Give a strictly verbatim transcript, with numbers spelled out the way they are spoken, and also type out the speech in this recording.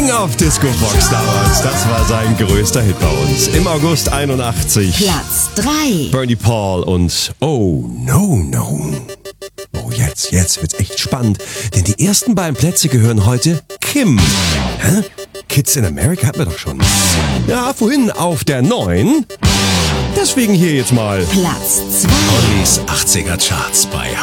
King of Disco Fox damals. Das war sein größter Hit bei uns. Im August einundachtzig. Platz drei. Bernie Paul und Oh No No. Oh, jetzt, jetzt wird's echt spannend, denn die ersten beiden Plätze gehören heute Kim. Hä? Kids in America hatten wir doch schon. Ja, vorhin auf der neun. Deswegen hier jetzt mal Platz zwei. Ollis achtziger Charts bei